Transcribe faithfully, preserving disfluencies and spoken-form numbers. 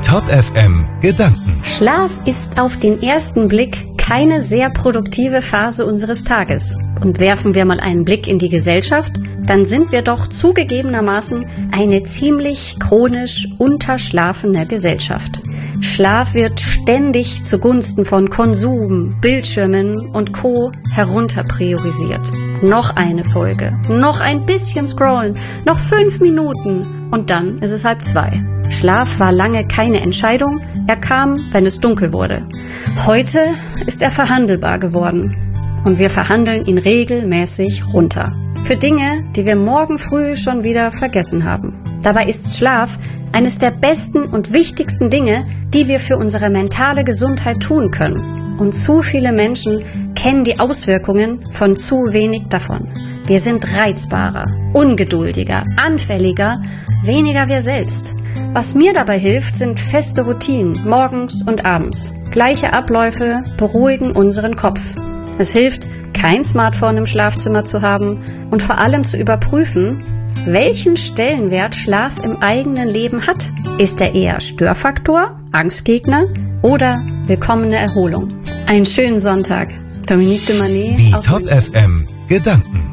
Top F M Gedanken. Schlaf ist auf den ersten Blick keine sehr produktive Phase unseres Tages. Und werfen wir mal einen Blick in die Gesellschaft, dann sind wir doch zugegebenermaßen eine ziemlich chronisch unterschlafene Gesellschaft. Schlaf wird ständig zugunsten von Konsum, Bildschirmen und Co. herunterpriorisiert. Noch eine Folge, noch ein bisschen scrollen, noch fünf Minuten und dann ist es halb zwei. Schlaf war lange keine Entscheidung, er kam, wenn es dunkel wurde. Heute ist er verhandelbar geworden und wir verhandeln ihn regelmäßig runter. Für Dinge, die wir morgen früh schon wieder vergessen haben. Dabei ist Schlaf eines der besten und wichtigsten Dinge, die wir für unsere mentale Gesundheit tun können. Und zu viele Menschen kennen die Auswirkungen von zu wenig davon. Wir sind reizbarer, ungeduldiger, anfälliger, weniger wir selbst. Was mir dabei hilft, sind feste Routinen, morgens und abends. Gleiche Abläufe beruhigen unseren Kopf. Es hilft, kein Smartphone im Schlafzimmer zu haben und vor allem zu überprüfen, welchen Stellenwert Schlaf im eigenen Leben hat. Ist er eher Störfaktor, Angstgegner oder willkommene Erholung? Einen schönen Sonntag. Dominique de Manet Die aus Top F M Gedanken.